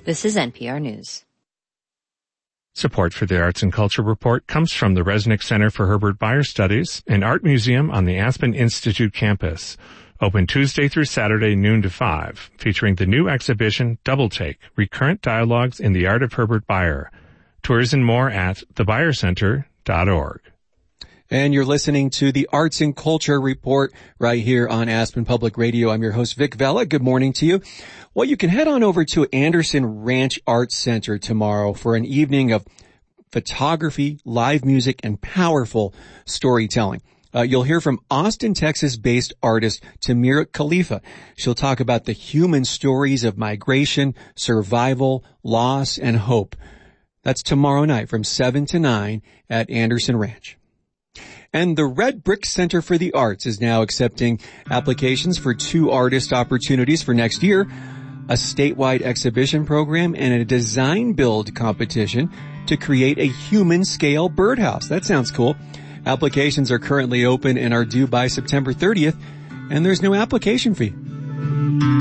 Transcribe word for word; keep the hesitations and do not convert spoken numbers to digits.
This is N P R News. Support for the Arts and Culture Report comes from the Resnick Center for Herbert Bayer Studies, an art museum on the Aspen Institute campus. Open Tuesday through Saturday, noon to five, featuring the new exhibition, Double Take, Recurrent Dialogues in the Art of Herbert Bayer. Tours and more at the bayer center dot org. And you're listening to the Arts and Culture Report right here on Aspen Public Radio. I'm your host, Vic Vela. Good morning to you. Well, you can head on over to Anderson Ranch Arts Center tomorrow for an evening of photography, live music, and powerful storytelling. Uh, you'll hear from Austin, Texas-based artist Tamir Khalifa. She'll talk about the human stories of migration, survival, loss, and hope. That's tomorrow night from seven to nine at Anderson Ranch. And the Red Brick Center for the Arts is now accepting applications for two artist opportunities for next year, a statewide exhibition program and a design build competition to create a human-scale birdhouse. That sounds cool. Applications are currently open and are due by September thirtieth, and there's no application fee.